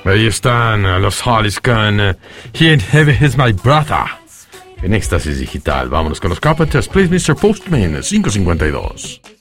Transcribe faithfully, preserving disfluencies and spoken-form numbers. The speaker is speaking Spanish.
Ahí están uh, los Hollies con uh, He Ain't Heavy Is My Brother. En Éxtasis Digital, vámonos con los Carpenters. Please, mister Postman, cinco cincuenta y dos.